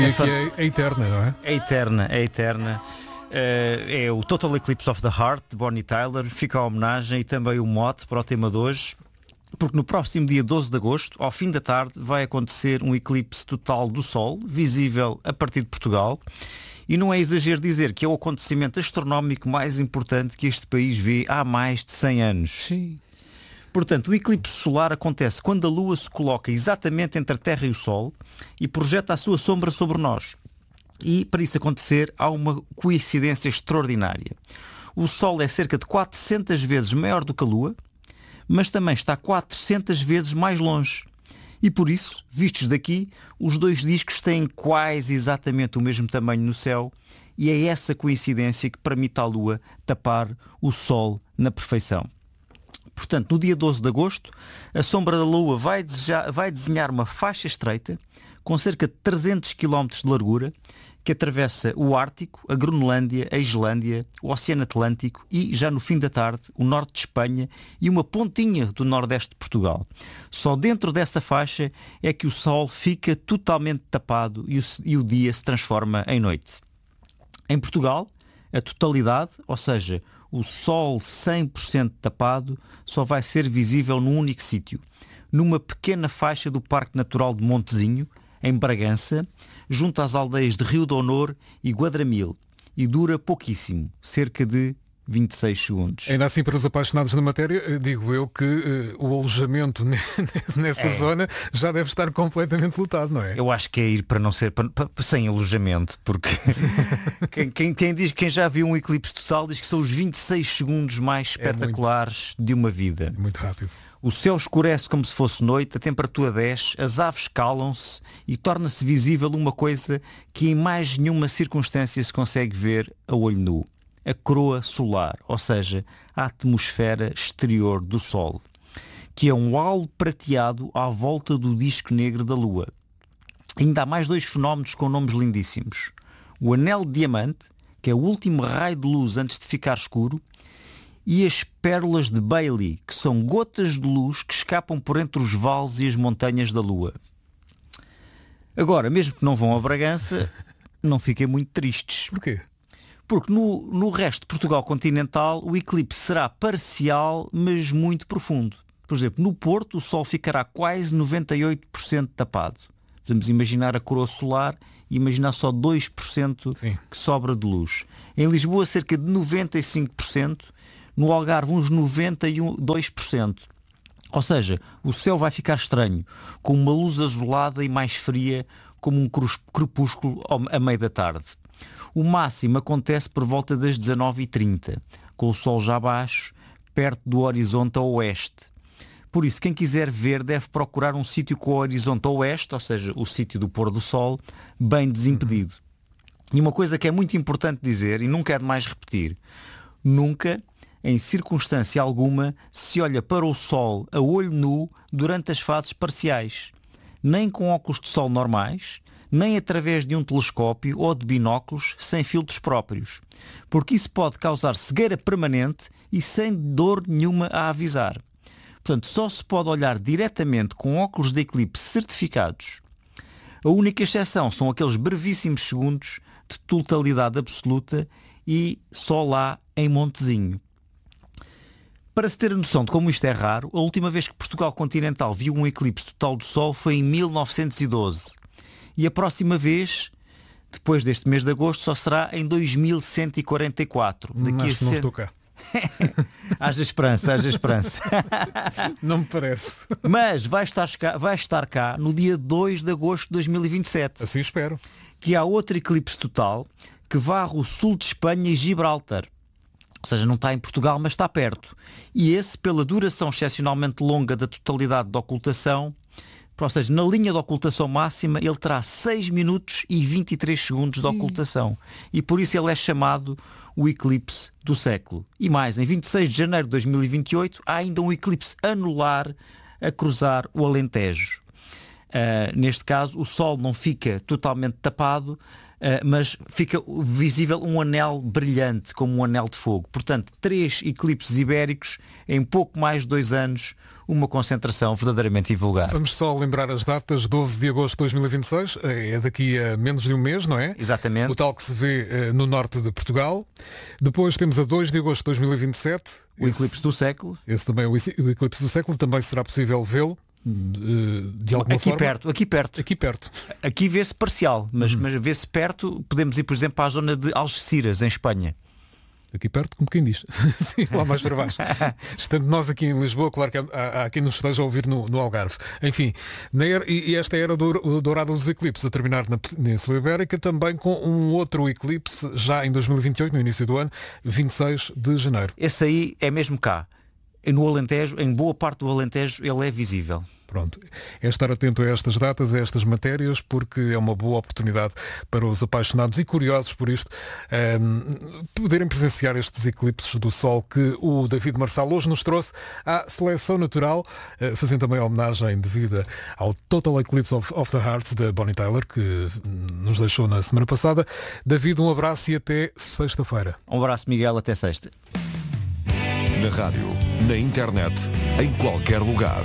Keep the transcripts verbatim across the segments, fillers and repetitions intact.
É, que é, é eterna, não é? É eterna, é eterna. Uh, é o Total Eclipse of the Heart, de Bonnie Tyler. Fica a homenagem e também o mote para o tema de hoje, porque no próximo dia doze de agosto, ao fim da tarde, vai acontecer um eclipse total do Sol, visível a partir de Portugal. E não é exagero dizer que é o acontecimento astronómico mais importante que este país vê há mais de cem anos. Sim. Portanto, o eclipse solar acontece quando a Lua se coloca exatamente entre a Terra e o Sol e projeta a sua sombra sobre nós. E, para isso acontecer, há uma coincidência extraordinária. O Sol é cerca de quatrocentas vezes maior do que a Lua, mas também está quatrocentas vezes mais longe. E por isso, vistos daqui, os dois discos têm quase exatamente o mesmo tamanho no céu, e é essa coincidência que permite à Lua tapar o Sol na perfeição. Portanto, no dia doze de agosto, a sombra da Lua vai, desejar, vai desenhar uma faixa estreita com cerca de trezentos quilómetros de largura que atravessa o Ártico, a Groenlândia, a Islândia, o Oceano Atlântico e, já no fim da tarde, o norte de Espanha e uma pontinha do nordeste de Portugal. Só dentro dessa faixa é que o Sol fica totalmente tapado e o, e o dia se transforma em noite. Em Portugal, a totalidade, ou seja, o Sol cem por cento tapado, só vai ser visível num único sítio, numa pequena faixa do Parque Natural de Montezinho, em Bragança, junto às aldeias de Rio de Honor e Guadramil, e dura pouquíssimo, cerca de vinte e seis segundos. Ainda assim, para os apaixonados na matéria, digo eu que uh, o alojamento nessa é. zona já deve estar completamente lotado, não é? Eu acho que é ir para não ser para, para, sem alojamento, porque quem, quem, quem, diz, quem já viu um eclipse total diz que são os vinte e seis segundos mais espetaculares é muito, de uma vida. Muito rápido. O céu escurece como se fosse noite, a temperatura desce, as aves calam-se e torna-se visível uma coisa que em mais nenhuma circunstância se consegue ver a olho nu. A coroa solar, ou seja, a atmosfera exterior do Sol, que é um halo prateado à volta do disco negro da Lua. Ainda há mais dois fenómenos com nomes lindíssimos. O anel de diamante, que é o último raio de luz antes de ficar escuro, e as pérolas de Bailey, que são gotas de luz que escapam por entre os vales e as montanhas da Lua. Agora, mesmo que não vão a Bragança, não fiquem muito tristes. Porquê? Porque no, no resto de Portugal continental o eclipse será parcial, mas muito profundo. Por exemplo, no Porto o Sol ficará quase noventa e oito por cento tapado. Podemos imaginar a coroa solar e imaginar só dois por cento Sim. que sobra de luz. Em Lisboa cerca de noventa e cinco por cento, no Algarve uns noventa e dois por cento. Ou seja, o céu vai ficar estranho, com uma luz azulada e mais fria, como um crepúsculo a meio da tarde. O máximo acontece por volta das dezanove e trinta, com o sol já baixo, perto do horizonte a oeste. Por isso, quem quiser ver deve procurar um sítio com o horizonte a oeste, ou seja, o sítio do pôr do sol, bem desimpedido. E uma coisa que é muito importante dizer, e nunca é demais repetir, nunca, em circunstância alguma, se olha para o sol a olho nu durante as fases parciais, nem com óculos de sol normais, nem através de um telescópio ou de binóculos sem filtros próprios, porque isso pode causar cegueira permanente e sem dor nenhuma a avisar. Portanto, só se pode olhar diretamente com óculos de eclipse certificados. A única exceção são aqueles brevíssimos segundos de totalidade absoluta e só lá em Montezinho. Para se ter a noção de como isto é raro, a última vez que Portugal continental viu um eclipse total do Sol foi em mil novecentos e doze. E a próxima vez, depois deste mês de agosto, só será em dois mil cento e quarenta e quatro. Daqui Acho a que não estou cá. Haja esperança, haja esperança. Não me parece. Mas vai estar, cá, vai estar cá no dia dois de agosto de dois mil e vinte e sete. Assim espero. Que há outro eclipse total que varre o sul de Espanha e Gibraltar. Ou seja, não está em Portugal, mas está perto. E esse, pela duração excepcionalmente longa da totalidade da ocultação, ou seja, na linha de ocultação máxima, ele terá seis minutos e vinte e três segundos de ocultação. E por isso ele é chamado o eclipse do século. E mais, em vinte e seis de janeiro de dois mil e vinte e oito, há ainda um eclipse anular a cruzar o Alentejo. Uh, neste caso, o Sol não fica totalmente tapado, Uh, mas fica visível um anel brilhante, como um anel de fogo. Portanto, três eclipses ibéricos em pouco mais de dois anos, uma concentração verdadeiramente invulgar. Vamos só lembrar as datas. Doze de agosto de dois mil e vinte e seis, é daqui a menos de um mês, não é? Exatamente. O tal que se vê uh, no norte de Portugal. Depois temos a dois de agosto de dois mil e vinte e sete. O esse, eclipse do século. Esse também é o, o eclipse do século. Também será possível vê-lo de, de alguma aqui forma. Perto, aqui perto. Aqui perto. Aqui vê-se parcial, mas, hum. mas vê-se perto. Podemos ir, por exemplo, para a zona de Algeciras, em Espanha. Aqui perto, como quem diz. Sim, lá mais para baixo. Estando nós aqui em Lisboa, claro que há, há, há quem nos esteja a ouvir no, no Algarve. Enfim, na era, e esta era do, dourada dos eclipses, a terminar na Península Ibérica, também com um outro eclipse, já em dois mil e vinte e oito, no início do ano, vinte e seis de janeiro. Esse aí é mesmo cá. No Alentejo, em boa parte do Alentejo, ele é visível. Pronto, é estar atento a estas datas, a estas matérias, porque é uma boa oportunidade para os apaixonados e curiosos por isto um, poderem presenciar estes eclipses do Sol que o David Marçal hoje nos trouxe à Seleção Natural, uh, fazendo também a homenagem devida ao Total Eclipse of, of the Heart da Bonnie Tyler, que nos deixou na semana passada. David, um abraço e até sexta-feira. Um abraço, Miguel, até sexta. Na rádio, na internet, em qualquer lugar.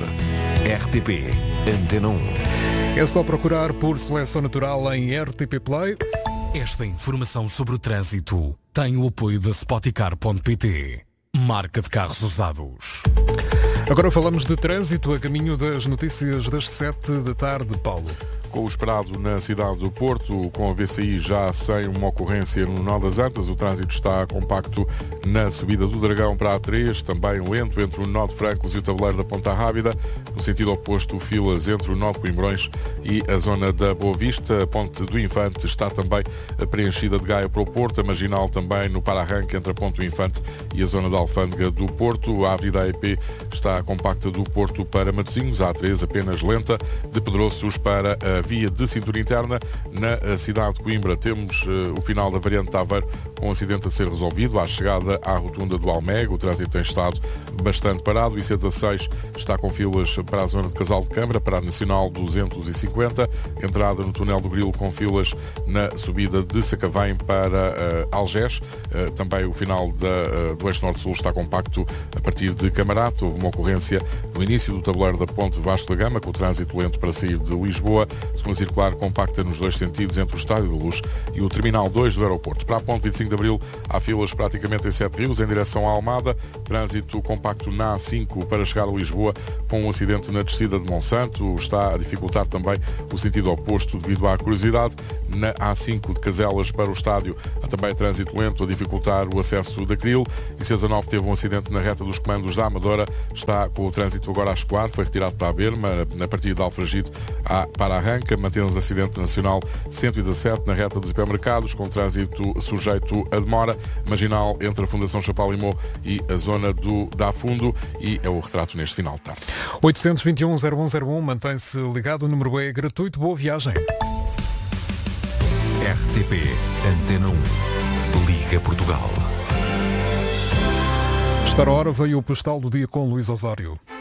R T P Antena um. É só procurar por Seleção Natural em R T P Play. Esta informação sobre o trânsito tem o apoio da Spoticar ponto pt, marca de carros usados. Agora falamos de trânsito a caminho das notícias das sete da tarde, Paulo. Com o esperado na cidade do Porto, com a V C I já sem uma ocorrência no Nó das Antas, o trânsito está compacto na subida do Dragão para a A três, também lento entre o Nó de Francos e o tabuleiro da Ponta Rábida. No sentido oposto, filas entre o Nó de Coimbrões e a zona da Boa Vista. A Ponte do Infante está também preenchida de Gaia para o Porto, a Marginal também no para-arranque entre a Ponte do Infante e a zona da Alfândega do Porto. A Avenida A E P está compacta do Porto para Matosinhos, a A três apenas lenta de Pedroços para a via de cintura interna. Na cidade de Coimbra temos uh, o final da variante de Aveiro com um acidente a ser resolvido. À chegada à rotunda do Almega, o trânsito tem estado bastante parado. O I C dezasseis está com filas para a zona de Casal de Câmara, para a Nacional duzentos e cinquenta. Entrada no túnel do Grilo com filas na subida de Sacavém para uh, Algés. Uh, também o final da, uh, do Eixo Norte-Sul está compacto a partir de Camarate. Houve uma ocorrência no início do tabuleiro da Ponte Vasco da Gama, com o trânsito lento para sair de Lisboa. Segunda circular compacta nos dois sentidos entre o Estádio da Luz e o Terminal dois do aeroporto. Para a Ponte vinte e cinco de Abril há filas praticamente em Sete Rios, em direção à Almada. Trânsito compacto na A cinco para chegar a Lisboa, com um acidente na descida de Monsanto. Está a dificultar também o sentido oposto devido à curiosidade. Na A cinco de Caselas para o Estádio há também trânsito lento a dificultar o acesso da Cril. E C dezanove teve um acidente na reta dos comandos da Amadora. Está com o trânsito agora a escoar. Foi retirado para a Berma, na partida de Alfragide à para-arranca. Mantemos acidente nacional cento e dezassete na reta dos hipermercados, com trânsito sujeito a demora. Marginal entre a Fundação Chapalimau e a zona do Dá Fundo. E é o retrato neste final de tarde. oitocentos e vinte e um, zero um zero um, mantém-se ligado, o número é gratuito. Boa viagem. R T P Antena um. Liga Portugal. Estar a hora, veio o postal do dia com Luís Osório.